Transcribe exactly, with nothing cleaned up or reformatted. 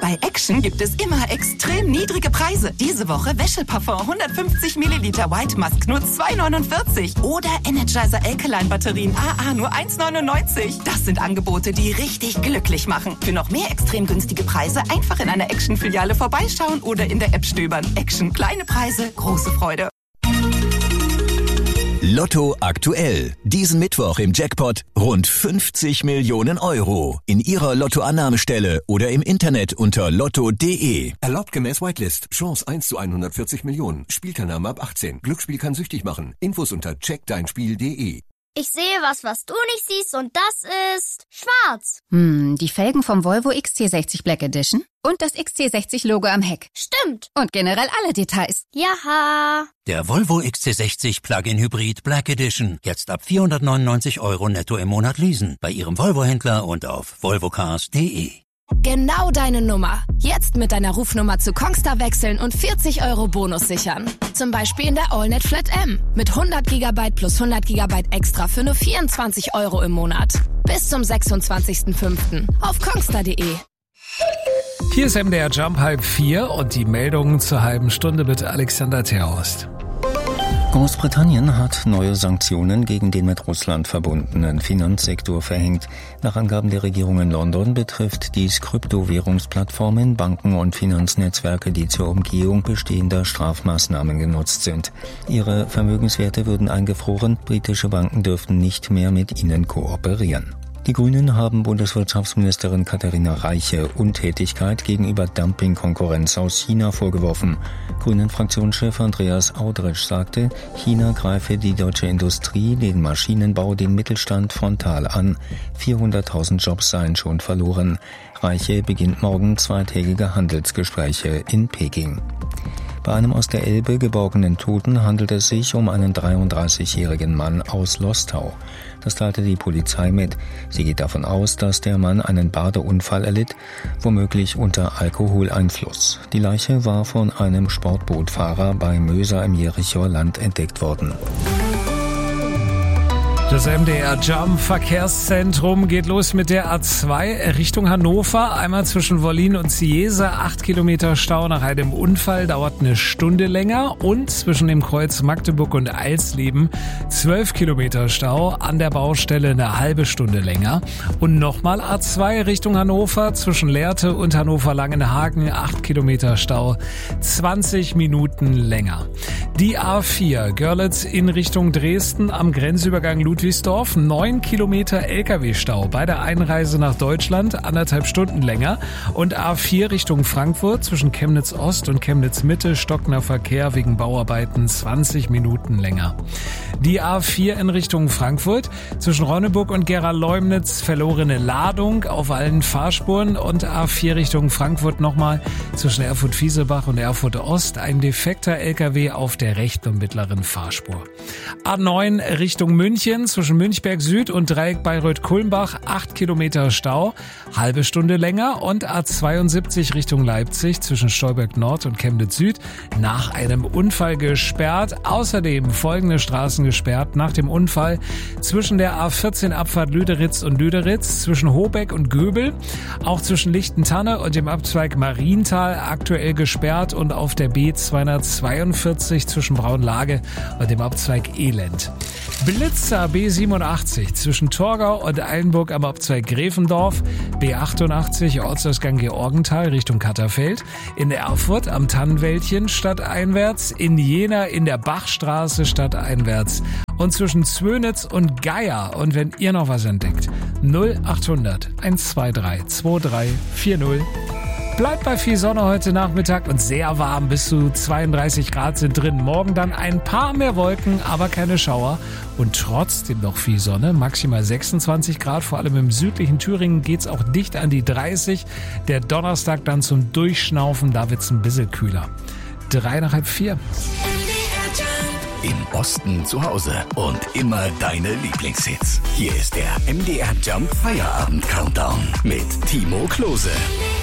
Bei Action gibt es immer extrem niedrige Preise. Diese Woche Wäscheparfum hundertfünfzig Milliliter White Musk nur zwei neunundvierzig. Oder Energizer Alkaline Batterien A A nur eins neunundneunzig. Das sind Angebote, die richtig glücklich machen. Für noch mehr extrem günstige Preise einfach in einer Action-Filiale vorbeischauen oder in der App stöbern. Action, kleine Preise, große Freude. Lotto aktuell. Diesen Mittwoch im Jackpot rund fünfzig Millionen Euro. In Ihrer Lottoannahmestelle oder im Internet unter lotto punkt de. Erlaubt gemäß Whitelist. Chance eins zu hundertvierzig Millionen. Spielteilnahme ab achtzehn. Glücksspiel kann süchtig machen. Infos unter check dein spiel punkt de. Ich sehe was, was du nicht siehst, und das ist schwarz. Hm, die Felgen vom Volvo X C sechzig Black Edition und das X C sechzig Logo am Heck. Stimmt. Und generell alle Details. Jaha. Der Volvo X C sechzig Plug-in Hybrid Black Edition. Jetzt ab vierhundertneunundneunzig Euro netto im Monat leasen. Bei Ihrem Volvo-Händler und auf volvocars punkt de. Genau deine Nummer. Jetzt mit deiner Rufnummer zu Kongstar wechseln und vierzig Euro Bonus sichern. Zum Beispiel in der AllNet Flat M. Mit hundert Gigabyte plus hundert Gigabyte extra für nur vierundzwanzig Euro im Monat. Bis zum sechsundzwanzigsten fünften auf kongstar punkt de. Hier ist M D R Jump halb vier und die Meldungen zur halben Stunde mit Alexander Terhorst. Großbritannien hat neue Sanktionen gegen den mit Russland verbundenen Finanzsektor verhängt. Nach Angaben der Regierung in London betrifft dies Kryptowährungsplattformen, Banken und Finanznetzwerke, die zur Umgehung bestehender Strafmaßnahmen genutzt sind. Ihre Vermögenswerte würden eingefroren, britische Banken dürften nicht mehr mit ihnen kooperieren. Die Grünen haben Bundeswirtschaftsministerin Katharina Reiche Untätigkeit gegenüber Dumpingkonkurrenz aus China vorgeworfen. Grünen-Fraktionschef Andreas Audretsch sagte, China greife die deutsche Industrie, den Maschinenbau, den Mittelstand frontal an. vierhunderttausend Jobs seien schon verloren. Reiche beginnt morgen zweitägige Handelsgespräche in Peking. Bei einem aus der Elbe geborgenen Toten handelt es sich um einen dreiunddreißigjährigen Mann aus Lostau. Das teilte die Polizei mit. Sie geht davon aus, dass der Mann einen Badeunfall erlitt, womöglich unter Alkoholeinfluss. Die Leiche war von einem Sportbootfahrer bei Möser im Jerichower Land entdeckt worden. Das M D R Jump Verkehrszentrum geht los mit der A zwei Richtung Hannover. Einmal zwischen Wollin und Ciese. Acht Kilometer Stau nach einem Unfall, dauert eine Stunde länger. Und zwischen dem Kreuz Magdeburg und Alsleben zwölf Kilometer Stau, an der Baustelle eine halbe Stunde länger. Und nochmal A zwei Richtung Hannover zwischen Lehrte und Hannover-Langenhagen. Acht Kilometer Stau, zwanzig Minuten länger. Die A vier Görlitz in Richtung Dresden am Grenzübergang Ludwigsburg. Ludwigsdorf, neun Kilometer L K W-Stau bei der Einreise nach Deutschland, anderthalb Stunden länger. Und A vier Richtung Frankfurt zwischen Chemnitz Ost und Chemnitz Mitte, stockender Verkehr wegen Bauarbeiten, zwanzig Minuten länger. Die A vier in Richtung Frankfurt zwischen Ronneburg und Gera-Leumnitz, verlorene Ladung auf allen Fahrspuren. Und A vier Richtung Frankfurt nochmal zwischen Erfurt-Fiesebach und Erfurt Ost, ein defekter L K W auf der rechten und mittleren Fahrspur. A neun Richtung München zwischen Münchberg Süd und Dreieck Bayreuth-Kulmbach, acht Kilometer Stau, halbe Stunde länger. Und A zweiundsiebzig Richtung Leipzig zwischen Stolberg Nord und Chemnitz Süd nach einem Unfall gesperrt. Außerdem folgende Straßen gesperrt nach dem Unfall zwischen der A vierzehn Abfahrt Lüderitz und Lüderitz, zwischen Hobeck und Göbel, auch zwischen Lichtentanne und dem Abzweig Marienthal aktuell gesperrt und auf der B zweihundertzweiundvierzig zwischen Braunlage und dem Abzweig Elend. Blitzer B siebenundachtzig zwischen Torgau und Eilenburg am Abzweig Gräfendorf, B achtundachtzig Ortsausgang Georgenthal Richtung Katterfeld, in Erfurt am Tannenwäldchen stadteinwärts, in Jena in der Bachstraße stadteinwärts und zwischen Zwönitz und Geier. Und wenn ihr noch was entdeckt, null achthundert eins zwei drei zwei drei vier null. Bleibt bei viel Sonne heute Nachmittag und sehr warm, bis zu zweiunddreißig Grad sind drin. Morgen dann ein paar mehr Wolken, aber keine Schauer und trotzdem noch viel Sonne, maximal sechsundzwanzig Grad. Vor allem im südlichen Thüringen geht's auch dicht an die dreißig. Der Donnerstag dann zum Durchschnaufen, da wird's ein bisschen kühler. Drei nach halb vier. Im Osten zu Hause und immer deine Lieblingshits. Hier ist der M D R Jump Feierabend Countdown mit Timo Klose.